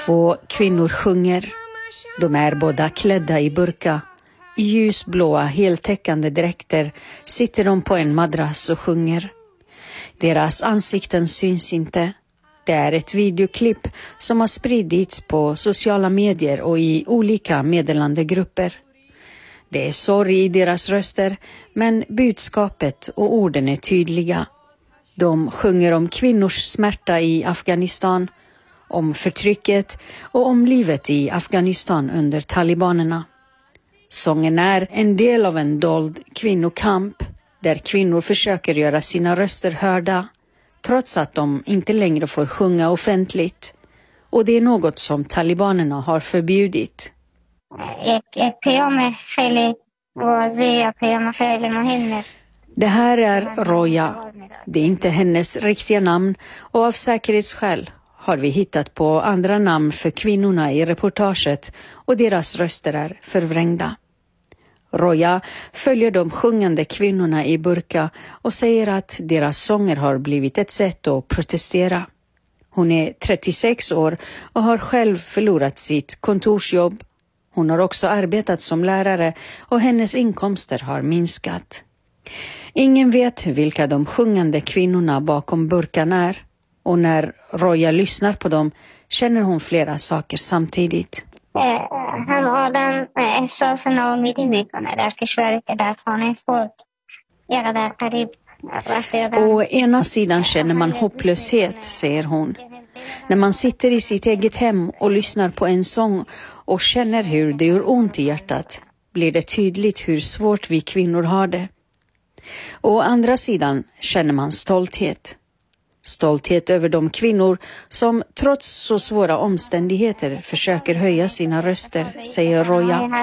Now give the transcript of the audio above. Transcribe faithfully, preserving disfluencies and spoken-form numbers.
Två kvinnor sjunger. De är båda klädda i burka. I ljusblåa heltäckande dräkter sitter de på en madrass och sjunger. Deras ansikten syns inte. Det är ett videoklipp som har spridits på sociala medier och i olika meddelandegrupper. Det är sorg i deras röster, men budskapet och orden är tydliga. De sjunger om kvinnors smärta i Afghanistan, om förtrycket och om livet i Afghanistan under talibanerna. Sången är en del av en dold kvinnokamp där kvinnor försöker göra sina röster hörda trots att de inte längre får sjunga offentligt. Och det är något som talibanerna har förbjudit. Det här är Roja. Det är inte hennes riktiga namn och av säkerhetsskäl har vi hittat på andra namn för kvinnorna i reportaget och deras röster är förvrängda. Roja följer de sjungande kvinnorna i burka och säger att deras sånger har blivit ett sätt att protestera. Hon är trettiosex år och har själv förlorat sitt kontorsjobb. Hon har också arbetat som lärare och hennes inkomster har minskat. Ingen vet vilka de sjungande kvinnorna bakom burkan är. Och när Roja lyssnar på dem känner hon flera saker samtidigt. Å ena sidan känner man hopplöshet, säger hon. När man sitter i sitt eget hem och lyssnar på en sång och känner hur det gör ont i hjärtat blir det tydligt hur svårt vi kvinnor har det. Å andra sidan känner man stolthet. Stolthet över de kvinnor som trots så svåra omständigheter försöker höja sina röster, säger Roja.